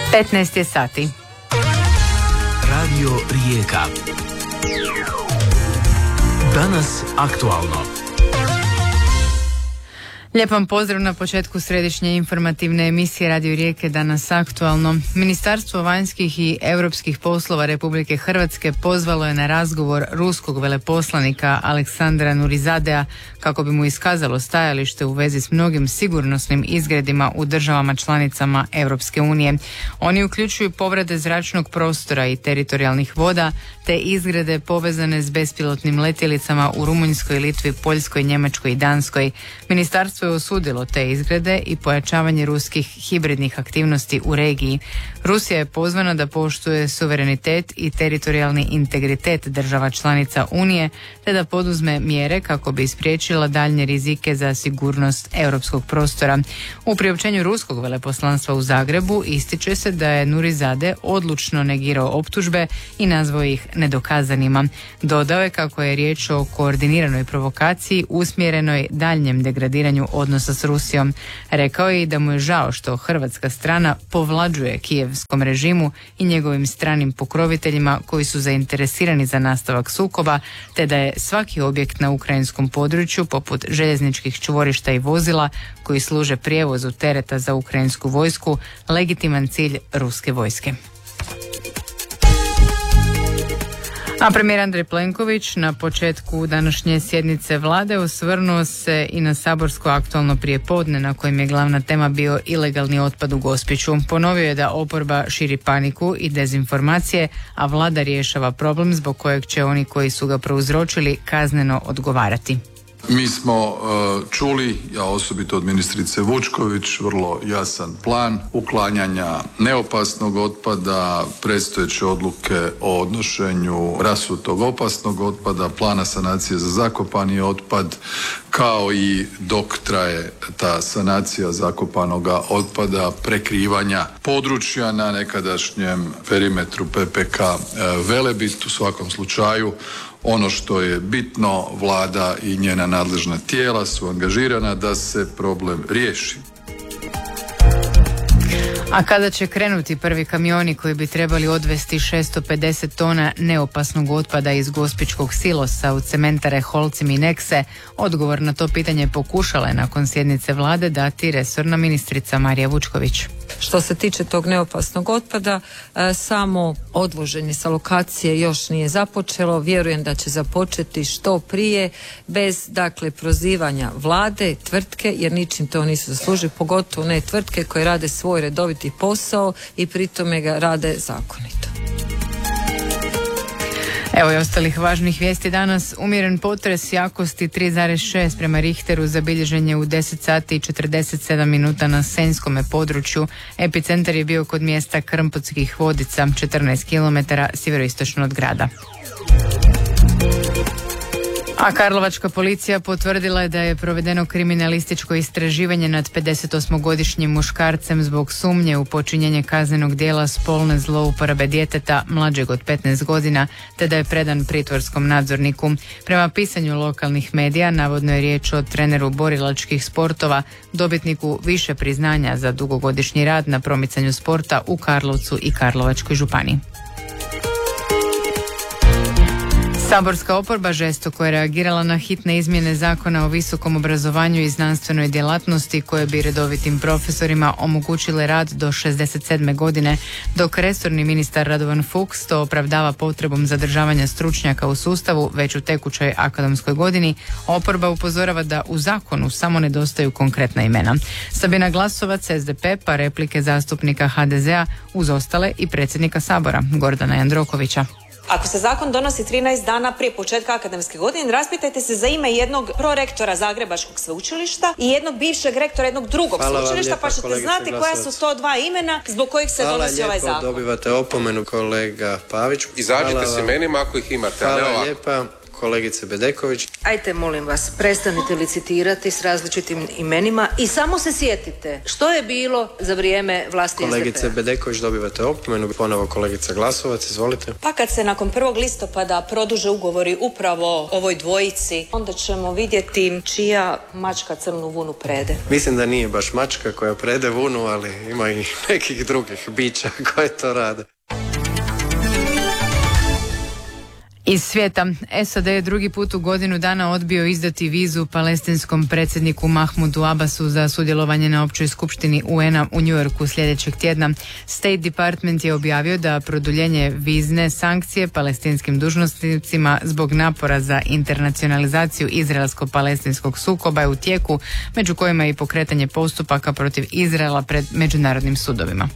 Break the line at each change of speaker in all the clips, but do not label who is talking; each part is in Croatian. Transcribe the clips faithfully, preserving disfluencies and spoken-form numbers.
petnaest je sati.
Radio Rijeka. Danas aktualno.
Lijep vam pozdrav na početku središnje informativne emisije Radio Rijeke Danas aktualno. Ministarstvo vanjskih i europskih poslova Republike Hrvatske pozvalo je na razgovor ruskog veleposlanika Aleksandra Nurizadea kako bi mu iskazalo stajalište u vezi s mnogim sigurnosnim izgredima u državama članicama Europske unije. Oni uključuju povrede zračnog prostora i teritorijalnih voda, te izgrede povezane s bespilotnim letjelicama u Rumunjskoj, Litvi, Poljskoj, Njemačkoj i Danskoj. Ministarstvo je osudilo te izgrede i pojačavanje ruskih hibridnih aktivnosti u regiji. Rusija je pozvana da poštuje suverenitet i teritorijalni integritet država članica Unije, te da poduzme mjere kako bi spriječila daljnje rizike za sigurnost europskog prostora. U priopćenju ruskog veleposlanstva u Zagrebu ističe se da je Nurizade odlučno negirao optužbe i nazvao ih nedokazanima. Dodao je kako je riječ o koordiniranoj provokaciji usmjerenoj daljnjem degradiranju odnosa s Rusijom. Rekao je i da mu je žao što hrvatska strana povlađuje kijevskom režimu i njegovim stranim pokroviteljima koji su zainteresirani za nastavak sukoba, te da je svaki objekt na ukrajinskom području, poput željezničkih čvorišta i vozila koji služe prijevozu tereta za ukrajinsku vojsku, legitiman cilj ruske vojske. A premijer Andrej Plenković na početku današnje sjednice vlade osvrnuo se i na saborsko aktualno prijepodne na kojem je glavna tema bio ilegalni otpad u Gospiću. Ponovio je da oporba širi paniku i dezinformacije, a vlada rješava problem zbog kojeg će oni koji su ga prouzročili kazneno odgovarati.
Mi smo uh, čuli, ja osobito od ministrice Vučković, vrlo jasan plan uklanjanja neopasnog otpada, predstojeće odluke o odnošenju rasutog opasnog otpada, plana sanacije za zakopani otpad, kao i dok traje ta sanacija zakopanoga otpada, prekrivanja područja na nekadašnjem perimetru P P K Velebit. U svakom slučaju ono što je bitno, vlada i njena nadležna tijela su angažirana da se problem riješi.
A kada će krenuti prvi kamioni koji bi trebali odvesti šesto pedeset tona neopasnog otpada iz gospićkog silosa u cementare Holcim i Nekse, odgovor na to pitanje pokušala je nakon sjednice vlade dati resorna ministrica Marija Vučković.
Što se tiče tog neopasnog otpada, samo odvoženje sa lokacije još nije započelo. Vjerujem da će započeti što prije, bez dakle prozivanja vlade, tvrtke, jer ničim to nisu zaslužili, pogotovo ne tvrtke koje rade svoj redoviti posao i pri tome ga rade zakonito.
Evo i ostalih važnih vijesti danas. Umjeren potres jakosti tri zarez šest prema Richteru zabilježen je u deset sati i četrdeset sedam minuta na senjskome području. Epicentar je bio kod mjesta Krmpotskih Vodica, četrnaest kilometara sjeveroistočno od grada. A karlovačka policija potvrdila je da je provedeno kriminalističko istraživanje nad pedesetosmogodišnjim muškarcem zbog sumnje u počinjenje kaznenog djela spolne zlouporabe djeteta mlađeg od petnaest godina, te da je predan pritvorskom nadzorniku. Prema pisanju lokalnih medija, navodno je riječ o treneru borilačkih sportova, dobitniku više priznanja za dugogodišnji rad na promicanju sporta u Karlovcu i Karlovačkoj županiji. Saborska oporba žestoko je reagirala na hitne izmjene zakona o visokom obrazovanju i znanstvenoj djelatnosti koje bi redovitim profesorima omogućile rad do šezdeset sedme godine, dok resorni ministar Radovan Fuchs to opravdava potrebom zadržavanja stručnjaka u sustavu već u tekućoj akademskoj godini. Oporba upozorava da u zakonu samo nedostaju konkretna imena. Sabina Glasovac, S D P, pa replike zastupnika H D Z A uz ostale i predsjednika Sabora Gordana Jandrokovića.
Ako se zakon donosi trinaest dana prije početka akademske godine, raspitajte se za ime jednog prorektora Zagrebačkog sveučilišta i jednog bivšeg rektora jednog drugog Hvala sveučilišta, lijepa, pa ćete znati Glasovac. Koja su to dva imena zbog kojih se Hvala donosi lijepo, ovaj zakon.
Dobivate opomenu, kolega Pavić.
Izađite s imenima ako ih imate.
Hvala
ali
lijepa. kolegice Bedeković.
Ajte, molim vas, prestanite licitirati s različitim imenima i samo se sjetite što je bilo za vrijeme vlasti S D P-a.
Kolegice Bedeković, dobivate opomenu. Ponovo kolegica Glasovac, izvolite.
Pa kad se nakon prvog listopada produže ugovori upravo ovoj dvojici, onda ćemo vidjeti čija mačka crnu vunu prede.
Mislim da nije baš mačka koja prede vunu, ali ima i nekih drugih bića koje to rade.
Iz svijeta, S A D je drugi put u godinu dana odbio izdati vizu palestinskom predsjedniku Mahmudu Abbasu za sudjelovanje na općoj skupštini U N A u New Yorku sljedećeg tjedna. State Department je objavio da produljenje vizne sankcije palestinskim dužnosnicima zbog napora za internacionalizaciju izraelsko-palestinskog sukoba je u tijeku, među kojima je i pokretanje postupaka protiv Izraela pred međunarodnim sudovima.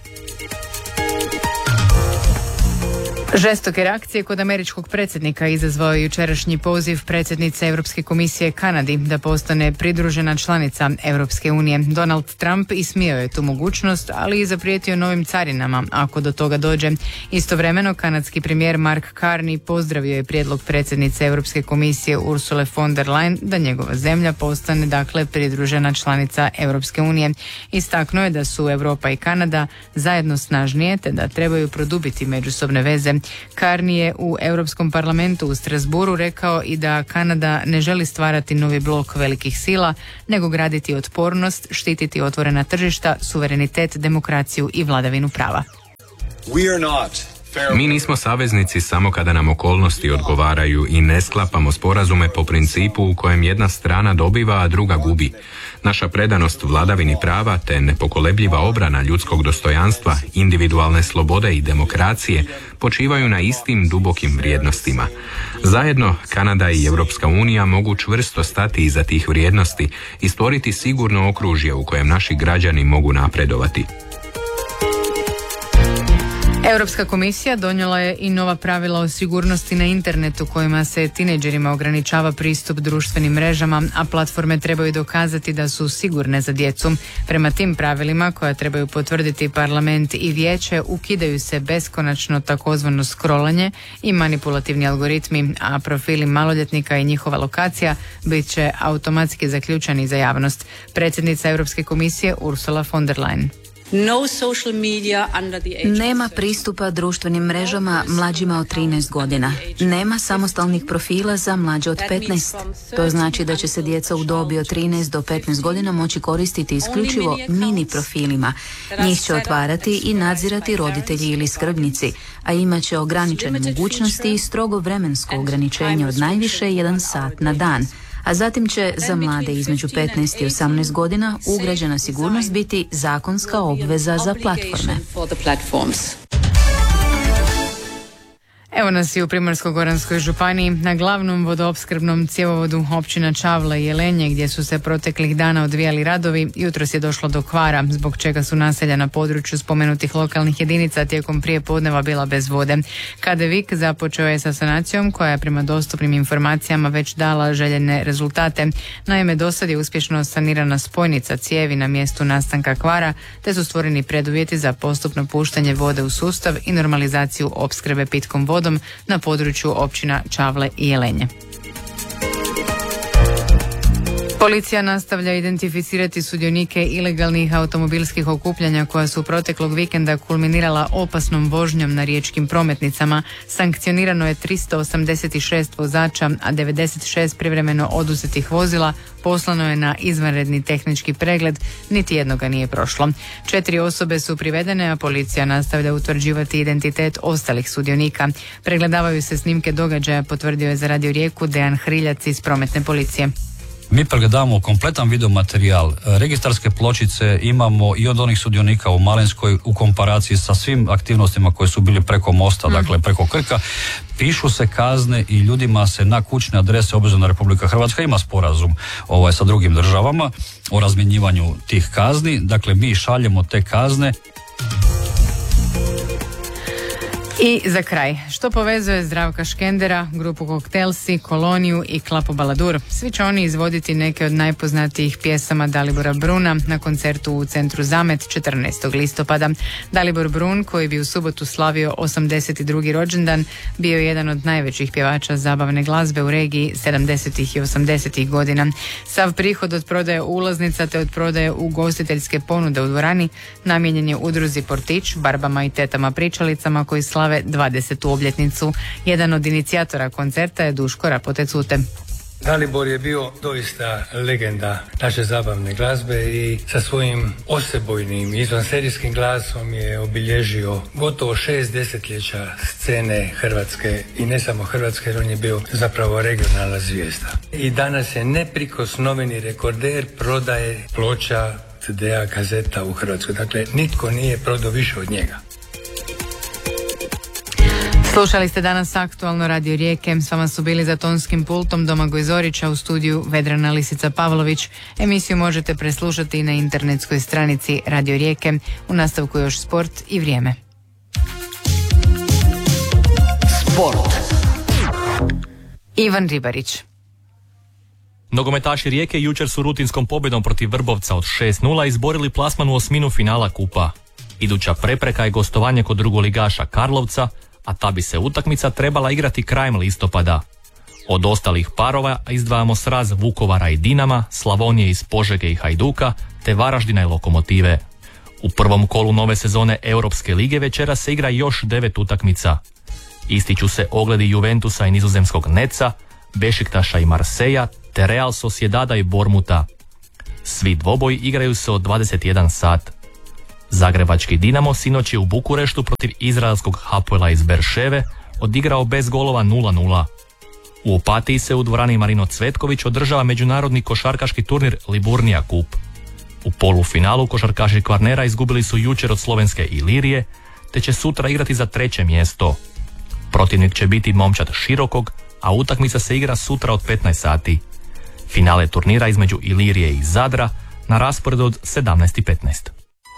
Žestoke reakcije kod američkog predsjednika izazvao je jučerašnji poziv predsjednice Europske komisije Kanadi da postane pridružena članica Europske unije. Donald Trump ismijao je tu mogućnost, ali i zaprijetio novim carinama ako do toga dođe. Istovremeno, kanadski premijer Mark Carney pozdravio je prijedlog predsjednice Europske komisije Ursule von der Leyen da njegova zemlja postane dakle pridružena članica Europske unije. Istaknuo je da su Europa i Kanada zajedno snažnije te da trebaju produbiti međusobne veze. Carney je u Europskom parlamentu u Strasbourgu rekao i da Kanada ne želi stvarati novi blok velikih sila, nego graditi otpornost, štititi otvorena tržišta, suverenitet, demokraciju i vladavinu prava.
Mi nismo saveznici samo kada nam okolnosti odgovaraju i ne sklapamo sporazume po principu u kojem jedna strana dobiva, a druga gubi. Naša predanost vladavini prava te nepokolebljiva obrana ljudskog dostojanstva, individualne slobode i demokracije počivaju na istim dubokim vrijednostima. Zajedno, Kanada i Europska unija mogu čvrsto stati iza tih vrijednosti i stvoriti sigurno okružje u kojem naši građani mogu napredovati.
Europska komisija donijela je i nova pravila o sigurnosti na internetu kojima se tinejdžerima ograničava pristup društvenim mrežama, a platforme trebaju dokazati da su sigurne za djecu. Prema tim pravilima, koja trebaju potvrditi parlament i vijeće, ukidaju se beskonačno takozvano scrollanje i manipulativni algoritmi, a profili maloljetnika i njihova lokacija bit će automatski zaključani za javnost. Predsjednica Europske komisije Ursula von der Leyen.
Nema pristupa društvenim mrežama mlađima od trinaest godina. Nema samostalnih profila za mlađe od petnaest. To znači da će se djeca u dobi od trinaest do petnaest godina moći koristiti isključivo mini profilima. Njih će otvarati i nadzirati roditelji ili skrbnici, a imat će ograničene mogućnosti i strogo vremensko ograničenje od najviše jedan sat na dan. A zatim će za mlade između petnaest i osamnaest godina ugrađena sigurnost biti zakonska obveza za platforme.
Evo nas i u Primorsko-goranskoj županiji na glavnom vodoopskrbnom cjevovodu općina Čavle i Jelenje, gdje su se proteklih dana odvijali radovi. Jutros je došlo do kvara, zbog čega su naselja na području spomenutih lokalnih jedinica tijekom prijepodneva bila bez vode. K D Vik započeo je sa sanacijom koja je prema dostupnim informacijama već dala željene rezultate. Naime, dosad je uspješno sanirana spojnica cijevi na mjestu nastanka kvara, te su stvoreni preduvjeti za postupno puštanje vode u sustav i normalizaciju opskrbe pitkom vodom na području općina Čavle i Jelenje. Policija nastavlja identificirati sudionike ilegalnih automobilskih okupljanja koja su proteklog vikenda kulminirala opasnom vožnjom na riječkim prometnicama. Sankcionirano je tristo osamdeset šest vozača, a devedeset šest privremeno oduzetih vozila poslano je na izvanredni tehnički pregled, niti jednoga nije prošlo. Četiri osobe su privedene, a policija nastavlja utvrđivati identitet ostalih sudionika. Pregledavaju se snimke događaja, potvrdio je za Radio Rijeku Dejan Hriljac iz prometne policije.
Mi pregledamo kompletan videomaterijal, registarske pločice imamo i od onih sudionika u Malinskoj u komparaciji sa svim aktivnostima koje su bili preko mosta, mm. dakle preko Krka. Pišu se kazne i ljudima se na kućne adrese, obzirom da Republika Hrvatska ima sporazum ovaj, sa drugim državama o razmjenjivanju tih kazni. Dakle, mi šaljemo te kazne.
I za kraj, što povezuje Zdravka Škendera, grupu Koktelsi, Koloniju i Klapo Baladur? Svi će oni izvoditi neke od najpoznatijih pjesama Dalibora Bruna na koncertu u centru Zamet četrnaestog listopada. Dalibor Brun, koji bi u subotu slavio osamdeset drugi rođendan, bio je jedan od najvećih pjevača zabavne glazbe u regiji sedamdesetih i osamdesetih godina. Sav prihod od prodaje ulaznica te od prodaje ugostiteljske ponude u dvorani namijenjen je udruzi Portić, barbama i tetama pričalicama koji slave dvadesetu obljetnicu. Jedan od inicijatora koncerta je Duško Rapote-Cute.
Dalibor je bio doista legenda naše zabavne glazbe i sa svojim osebojnim izvanserijskim glasom je obilježio gotovo šest desetljeća scene Hrvatske i ne samo Hrvatske, jer on je bio zapravo regionalna zvijezda. I danas je neprikosnoveni rekorder prodaje ploča, ce de a, kazeta u Hrvatskoj. Dakle, nitko nije prodao više od njega.
Slušali ste danas aktualno Radio Rijeke. S vama su bili za tonskim pultom Domagoj Zorića, u studiju Vedrana Lisica Pavlović. Emisiju možete preslušati i na internetskoj stranici Radio Rijeke. U nastavku još sport i vrijeme.
Sport.
Ivan Ribarić.
Nogometaši Rijeke jučer su rutinskom pobjedom protiv Vrbovca od šest nula izborili plasman u osminu finala kupa. Iduća prepreka je gostovanje kod drugoligaša Karlovca, a ta bi se utakmica trebala igrati krajem listopada. Od ostalih parova izdvajamo sraz Vukovara i Dinama, Slavonije iz Požege i Hajduka, te Varaždina i Lokomotive. U prvom kolu nove sezone Europske lige večera se igra još devet utakmica. Ističu se ogledi Juventusa i nizozemskog Neca, Bešiktaša i Marseja, te Real Sociedada i Bormuta. Svi dvoboji igraju se od dvadeset jedan sat. Zagrebački Dinamo sinoć je u Bukureštu protiv izraelskog Hapoela iz Berševe odigrao bez golova nula nula. U Opatiji se u dvorani Marino Cvetković održava međunarodni košarkaški turnir Liburnija Kup. U polufinalu košarkaši Kvarnera izgubili su jučer od slovenske Ilirije, te će sutra igrati za treće mjesto. Protivnik će biti momčad Širokog, a utakmica se igra sutra od petnaest sati. Finale turnira između Ilirije i Zadra na rasporedu od sedamnaest i petnaest.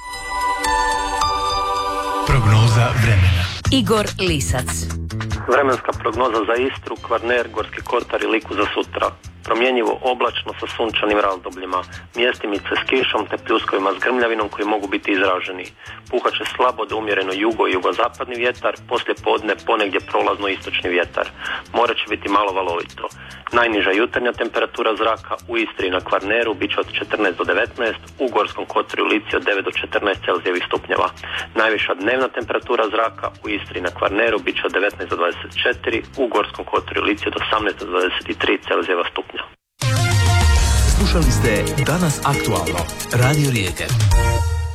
Prognoza vremena.
Igor Lisac.
Vremenska prognoza za Istru, Kvarner, Gorski kotar i Liku za sutra. Promjenjivo oblačno sa sunčanim razdobljima, mjestimice s kišom te pljuskovima s grmljavinom koji mogu biti izraženi. Puhat će slabo do umjereno jugo i jugozapadni vjetar, poslije podne ponegdje prolazno istočni vjetar. More će biti malo valovito. Najniža jutarnja temperatura zraka u Istri i na Kvarneru bit će od četrnaest do devetnaest, u Gorskom kotaru i Lici od devet do četrnaest celzijevih stupnjeva. Najviša dnevna temperatura zraka u Istri i na Kvarneru bit će od devetnaest do dvadeset četiri, u Gorskom kotaru i Lici od osamnaest do dvadeset tri celzijeva stupnja.
Slušali ste Danas aktualno, Radio Rijeke.